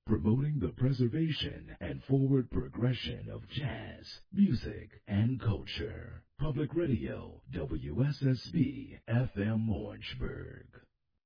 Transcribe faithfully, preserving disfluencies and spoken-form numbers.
promoting the preservation and forward progression of jazz, music, and culture. Public Radio, W S S B F M Orangeburg.